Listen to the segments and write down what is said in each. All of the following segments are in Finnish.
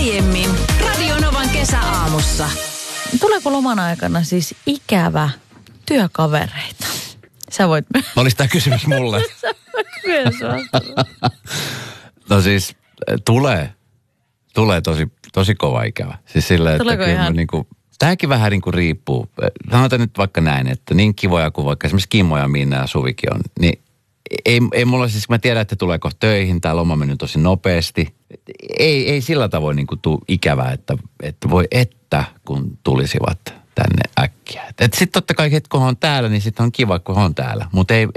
aiemmin Radio Novan kesäaamussa. Tuleeko loman aikana siis ikävä työkavereita? Sä voit... Olisi tämä kysymys mulle. Sä voit myös vastata. No siis tulee tosi kova ikävä. Siis silleen, että Tuleeko kyllä ihan... tämäkin vähän niin kuin riippuu. Sanotaan nyt vaikka näin, että niin kivoja kuin vaikka esimerkiksi Kimmo ja Minna ja Suvikin on, niin ei mulla siis, mä tiedän, että tulee kohta töihin, tää loma mennyt tosi nopeasti. Ei sillä tavoin niin kuin tule ikävää, että voi että kun tulisivat tänne äkkiä. Sitten totta kai, että kun on täällä, niin sitten on kiva, kun on täällä. Mutta ei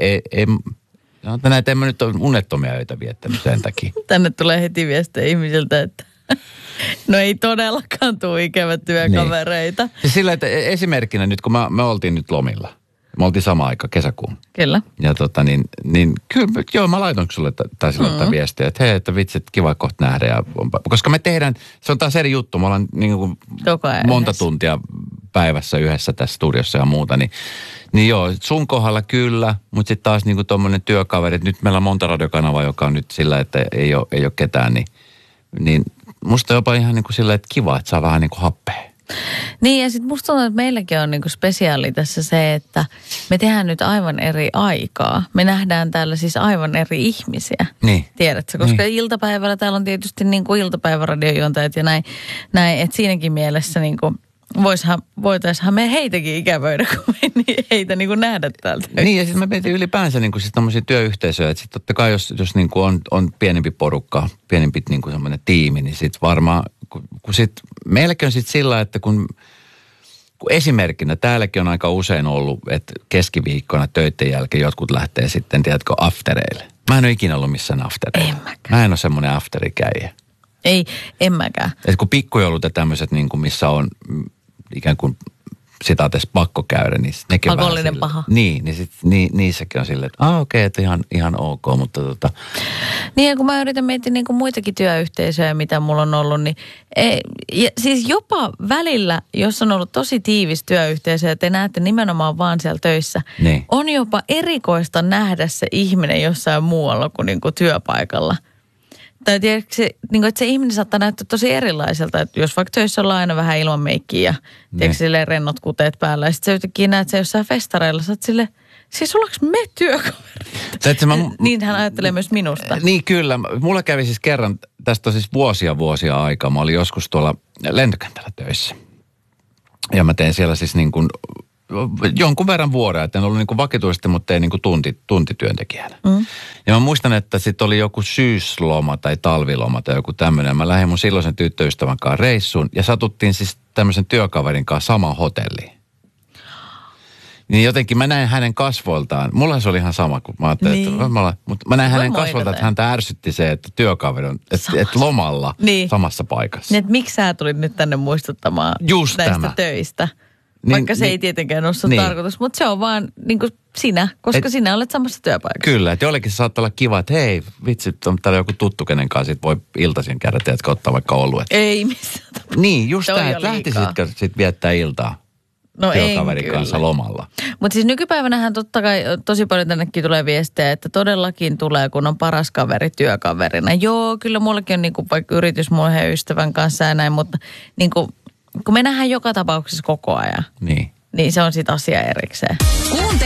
näitä en mä nyt ole unettomia öitä viettänyt sen takia. Tänne tulee heti viestejä ihmisiltä, että no ei todellakaan tule ikävä työkavereita. Niin. Sillä, että esimerkkinä nyt, kun me oltiin nyt lomilla. Me oltiin sama aika, kesäkuun. Kyllä. Ja niin kyllä, joo, mä laitoin sulle taisi laittaa viestiä, että hei, että vitsi, että kiva kohta nähdä. Ja, koska me tehdään, se on taas eri juttu, me ollaan niin kuin monta yhdessä tuntia päivässä yhdessä tässä studiossa ja muuta, niin joo, sun kohdalla kyllä, mutta sitten taas niin kuin tommoinen työkaveri, että nyt meillä on monta radiokanavaa, joka on nyt sillä, että ei ole ketään, niin musta jopa ihan niin kuin sillä, että kiva, että saa vähän niin kuin happea. Niin ja sitten musta tuntuu, että meilläkin on niinku spesiaali tässä se, että me tehdään nyt aivan eri aikaa. Me nähdään täällä siis aivan eri ihmisiä. Niin. Tiedätkö? Koska iltapäivällä täällä on tietysti niinku iltapäiväradiojuontajat ja näin että siinäkin mielessä niinku voitaisiinhan me heitäkin ikävöidä, kun me ei heitä niinku nähdä täältä. Niin ja sitten mä mietin ylipäänsä niinku siis tommosia työyhteisöjä, että sitten totta kai jos niinku on pienempi porukka, pienempi niinku semmoinen tiimi, niin sitten varmaan, kun sitten meilläkin on sitten sillä, että kun esimerkkinä täälläkin on aika usein ollut, että keskiviikkona töiden jälkeen jotkut lähtee sitten, tiedätkö, aftereille. Mä en ole ikinä ollut missään aftereilla. Mä en ole semmoinen afterikäijä. Ei, en mäkään. Et kun pikkujoulut ja tämmöiset, niin kuin missä on ikään kuin sitaates pakko käydä, niin nekin on pakollinen paha. Niin niissäkin on silleen, että okei, että ihan ok, mutta Niin ja kun mä yritän miettiä niin kuin muitakin työyhteisöjä, mitä mulla on ollut, niin siis jopa välillä, jos on ollut tosi tiivis työyhteisö ja te näette nimenomaan vaan siellä töissä, niin on jopa erikoista nähdä se ihminen jossain muualla kuin, työpaikalla. Tai tiedätkö, että se ihminen saattaa näyttää tosi erilaiselta, että jos vaikka töissä ollaan aina vähän ilman meikkiä ja tiedätkö, silleen rennot kuteet päällä. Ja sitten sä yhtäkkiä näet se jossain festareilla, sä oot silleen, siis ollaanko me työkavereita? Niin hän ajattelee myös minusta. Niin kyllä, mulla kävi siis kerran, tästä on siis vuosia aikaa, mä olin joskus tuolla lentokentällä töissä. Ja mä tein siellä siis niin kuin jonkun verran vuoroja, että en ollut niin kuin vakituisesti, mutta tein niin kuin tuntityöntekijänä. Ja mä muistan, että sitten oli joku syysloma tai talviloma tai joku tämmöinen. Mä lähdin mun silloisen tyttöystävän kanssa reissuun ja satuttiin siis tämmöisen työkaverin kanssa samaan hotelliin. Niin jotenkin mä näin hänen kasvoiltaan. Mulla se oli ihan sama, kun mä ajattelin, mutta mä näin hänen kasvoiltaan, että häntä ärsytti se, että työkaveri on että lomalla samassa paikassa. Niin, että miksi sä tulit nyt tänne muistuttamaan just näistä tämä töistä? Vaikka se ei tietenkään ole sun tarkoitus, mutta se on vaan niin kuin sinä, koska sinä olet samassa työpaikassa. Kyllä, että jollekin se saattaa olla kiva, että hei, vitsi, on täällä joku tuttu, kenen kanssa sit voi iltaisin käydä, tiedätkö, ottaa vaikka oluet. Ei missään tapauksessa. Niin, just tämä, että lähtisitkö sitten viettää iltaa työkaverin kanssa lomalla. Mutta siis nykypäivänähän totta kai tosi paljon tännekin tulee viestejä, että todellakin tulee, kun on paras kaveri työkaverina. Joo, kyllä mullakin on niinku vaikka yritysmuoheen ystävän kanssa ja näin, mutta niinku kun me nähdään joka tapauksessa koko ajan, niin se on sitten asia erikseen.